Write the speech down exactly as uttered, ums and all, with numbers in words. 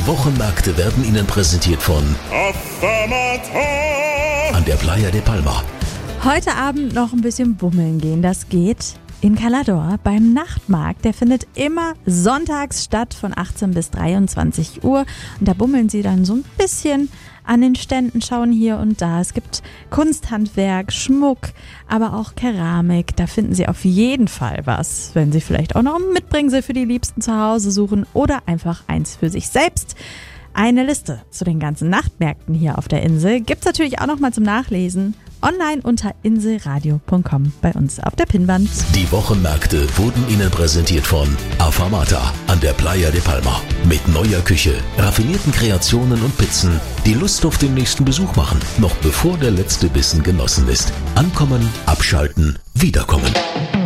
Die Wochenmärkte werden Ihnen präsentiert von an der Playa de Palma. Heute Abend noch ein bisschen bummeln gehen, das geht in Calador beim Nachtmarkt. Der findet immer sonntags statt von achtzehn bis dreiundzwanzig Uhr. Und da bummeln Sie dann so ein bisschen an den Ständen, schauen hier und da. Es gibt Kunsthandwerk, Schmuck, aber auch Keramik. Da finden Sie auf jeden Fall was, wenn Sie vielleicht auch noch ein Mitbringsel für die Liebsten zu Hause suchen oder einfach eins für sich selbst. Eine Liste zu den ganzen Nachtmärkten hier auf der Insel gibt's natürlich auch noch mal zum Nachlesen online unter inselradio punkt com bei uns auf der Pinnwand. Die Wochenmärkte wurden Ihnen präsentiert von Afamata an der Playa de Palma. Mit neuer Küche, raffinierten Kreationen und Pizzen, die Lust auf den nächsten Besuch machen, noch bevor der letzte Bissen genossen ist. Ankommen, abschalten, wiederkommen.